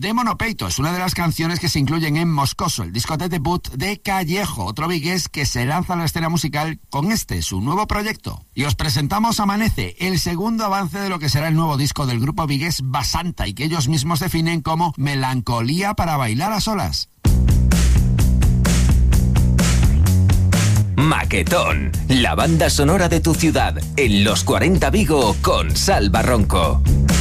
de Monopeito. Es una de las canciones que se incluyen en Moscoso, el disco de debut de Callejo, otro vigués que se lanza a la escena musical con su nuevo proyecto. Y os presentamos Amanece, el segundo avance de lo que será el nuevo disco del grupo vigués Basanta y que ellos mismos definen como melancolía para bailar a solas. Maquetón, la banda sonora de tu ciudad, en Los 40 Vigo con Salva Ronco.